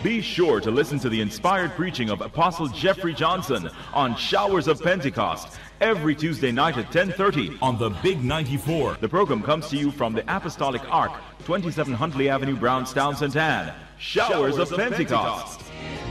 Be sure to listen to the inspired preaching of Apostle Jeffrey Johnson on Showers of Pentecost every Tuesday night at 10:30 on the Big 94. The program comes to you from the Apostolic Ark, 27 Huntley Avenue, Brownstown, St. Anne. Showers of Pentecost.